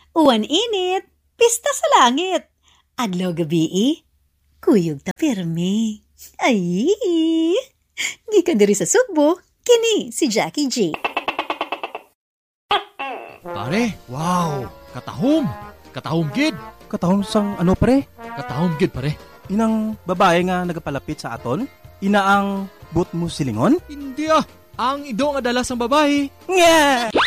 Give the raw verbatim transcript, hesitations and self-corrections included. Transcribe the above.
Uwan init, pista sa langit. Adlaw gabi, kuyog ta pirmi. Ay, gikan diri sa Sugbo, kini si Jackie G. Pare, wow, katahom. Katahom gid. Katahom sang ano pre? Katahom gid pare. Inang babae nga nagapalapit sa aton? Ina ang but mo silingon? Hindi ah, ang ido nga dala sang babae. Yeah!